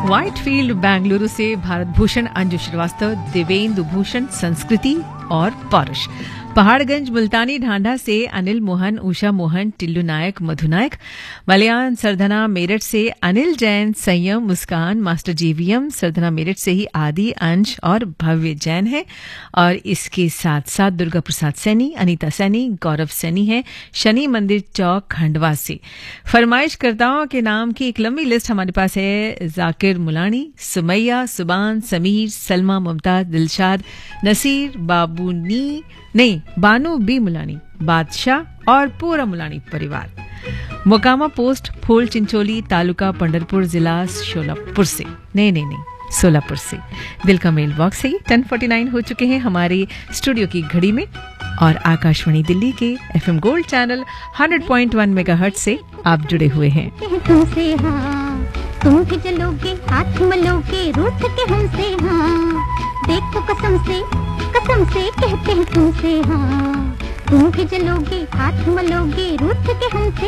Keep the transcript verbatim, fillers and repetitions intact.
Whitefield Bengaluru से भारत भूषण, अंजू श्रीवास्तव, देवेंदु भूषण, संस्कृति और पौरुष। पहाड़गंज मुल्तानी ढांढा से अनिल मोहन, उषा मोहन, टिल्लू नायक, मधु नायक। मलयान सरधना मेरठ से अनिल जैन, संयम, मुस्कान, मास्टर जीवीएम। सरधना मेरठ से ही आदि, अंश और भव्य जैन है। और इसके साथ साथ दुर्गा प्रसाद सैनी, अनीता सैनी, गौरव सैनी है शनि मंदिर चौक खंडवा से। फरमाइशकर्ताओं के नाम की एक लंबी लिस्ट हमारे पास है। जाकिर मुलानी, सुमैया, सुबान, समीर, सलमा, मुमताज, दिलशाद, नसीर, बाबूनी नहीं बानू बी मुलानी, बादशाह और पूरा मुलानी परिवार। मोकामा पोस्ट, फूल चिंचोली, तालुका पंढरपुर, जिला शोलापुर से। नहीं नहीं नहीं सोलापुर से। दिल का मेल बॉक्स है। टेन फोर्टी नाइन हो चुके हैं हमारे स्टूडियो की घड़ी में और आकाशवाणी दिल्ली के FM gold channel hundred point one megahertz से आप जुड़े हुए हैं। तुमसे हाँ, तुम भी चलोगे, हाथ मलोगे, रूठ के हमसे हाँ। देखो कसम से कसम से कहते हैं तुमसे हाँ। तुम भी चलोगे, हाथ मलोगे, रूठ के हमसे